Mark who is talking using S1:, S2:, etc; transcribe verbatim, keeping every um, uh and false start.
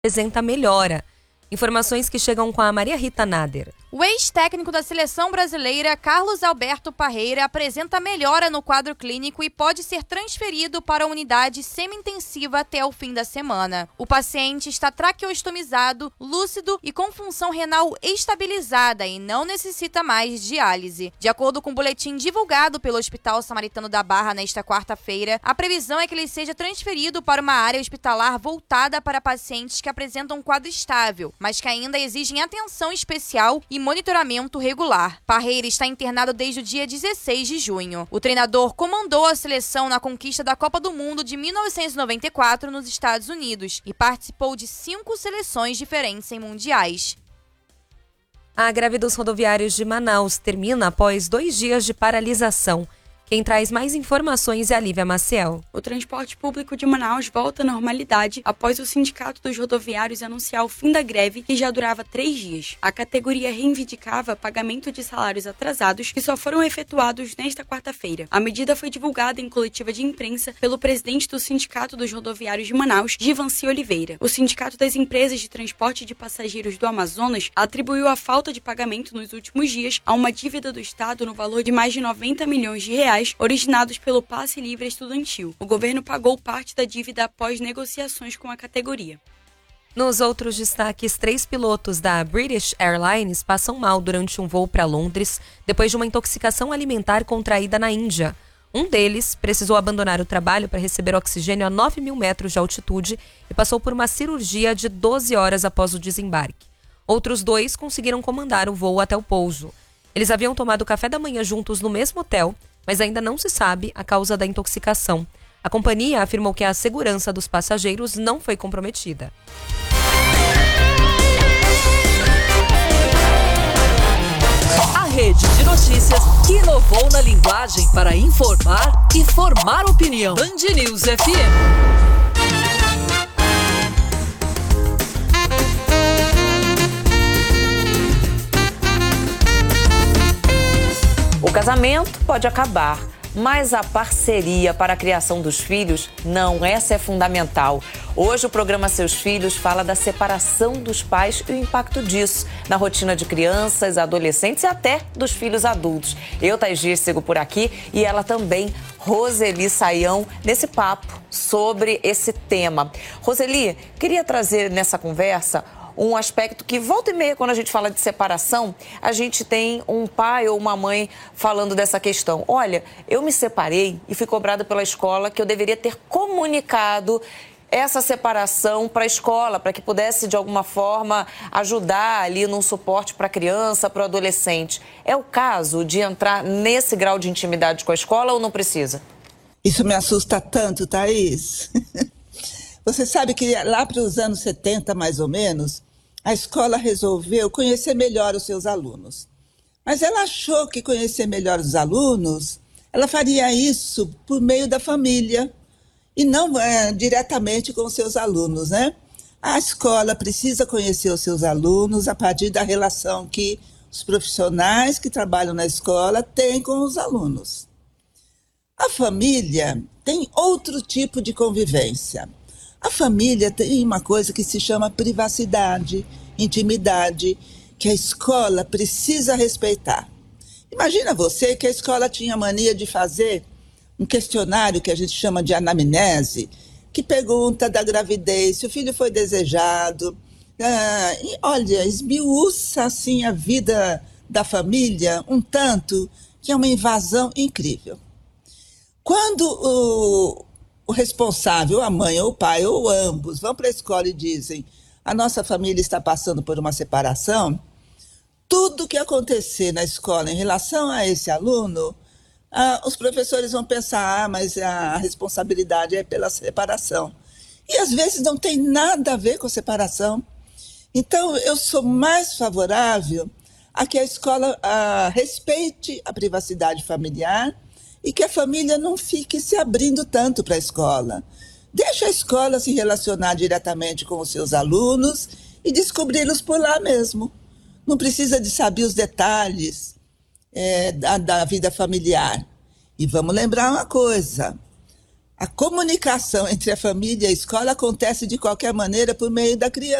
S1: apresenta melhora. Informações que chegam com a Maria Rita Nader.
S2: O ex-técnico da seleção brasileira, Carlos Alberto Parreira, apresenta melhora no quadro clínico e pode ser transferido para a unidade semi-intensiva até o fim da semana. O paciente está traqueostomizado, lúcido e com função renal estabilizada e não necessita mais diálise. De acordo com o boletim divulgado pelo Hospital Samaritano da Barra nesta quarta-feira, a previsão é que ele seja transferido para uma área hospitalar voltada para pacientes que apresentam um quadro estável, mas que ainda exigem atenção especial e monitoramento regular. Parreira está internado desde o dia dezesseis de junho. O treinador comandou a seleção na conquista da Copa do Mundo de mil novecentos e noventa e quatro nos Estados Unidos e participou de cinco seleções diferentes em mundiais.
S1: A greve dos rodoviários de Manaus termina após dois dias de paralisação. Quem traz mais informações é a Lívia Maciel.
S3: O transporte público de Manaus volta à normalidade após o Sindicato dos Rodoviários anunciar o fim da greve, que já durava três dias. A categoria reivindicava pagamento de salários atrasados que só foram efetuados nesta quarta-feira. A medida foi divulgada em coletiva de imprensa pelo presidente do Sindicato dos Rodoviários de Manaus, Givanci Oliveira. O Sindicato das Empresas de Transporte de Passageiros do Amazonas atribuiu a falta de pagamento nos últimos dias a uma dívida do Estado no valor de mais de noventa milhões de reais originados pelo passe livre estudantil. O governo pagou parte da dívida após negociações com a categoria.
S1: Nos outros destaques, três pilotos da British Airlines passam mal durante um voo para Londres depois de uma intoxicação alimentar contraída na Índia. Um deles precisou abandonar o trabalho para receber oxigênio a nove mil metros de altitude e passou por uma cirurgia de doze horas após o desembarque. Outros dois conseguiram comandar o voo até o pouso. Eles haviam tomado café da manhã juntos no mesmo hotel, mas ainda não se sabe a causa da intoxicação. A companhia afirmou que a segurança dos passageiros não foi comprometida.
S4: A rede de notícias que inovou na linguagem para informar e formar opinião. Band News F M.
S5: O casamento pode acabar, mas a parceria para a criação dos filhos não, essa é fundamental. Hoje o programa Seus Filhos fala da separação dos pais e o impacto disso na rotina de crianças, adolescentes e até dos filhos adultos. Eu, Thais Dias, sigo por aqui e ela também, Roseli Saião, nesse papo sobre esse tema. Roseli, queria trazer nessa conversa um aspecto que volta e meia, quando a gente fala de separação, a gente tem um pai ou uma mãe falando dessa questão. Olha, eu me separei e fui cobrada pela escola que eu deveria ter comunicado essa separação para a escola, para que pudesse, de alguma forma, ajudar ali num suporte para a criança, para o adolescente. É o caso de entrar nesse grau de intimidade com a escola ou não precisa?
S6: Isso me assusta tanto, Thaís. Você sabe que lá para os anos setenta, mais ou menos, a escola resolveu conhecer melhor os seus alunos. Mas ela achou que conhecer melhor os alunos, ela faria isso por meio da família e não é, diretamente com os seus alunos, né? A escola precisa conhecer os seus alunos a partir da relação que os profissionais que trabalham na escola têm com os alunos. A família tem outro tipo de convivência. A família tem uma coisa que se chama privacidade, intimidade, que a escola precisa respeitar. Imagina você que a escola tinha mania de fazer um questionário que a gente chama de anamnese, que pergunta da gravidez, se o filho foi desejado. Ah, e olha, esmiuça assim a vida da família um tanto, que é uma invasão incrível. Quando o O responsável, a mãe ou o pai, ou ambos, vão para a escola e dizem: a nossa família está passando por uma separação, tudo que acontecer na escola em relação a esse aluno, ah, os professores vão pensar, ah, mas a responsabilidade é pela separação. E às vezes não tem nada a ver com a separação. Então, eu sou mais favorável a que a escola ah, respeite a privacidade familiar e que a família não fique se abrindo tanto para a escola. Deixa a escola se relacionar diretamente com os seus alunos e descobri-los por lá mesmo. Não precisa de saber os detalhes é, da, da vida familiar. E vamos lembrar uma coisa, A comunicação entre a família e a escola acontece de qualquer maneira por meio da criança.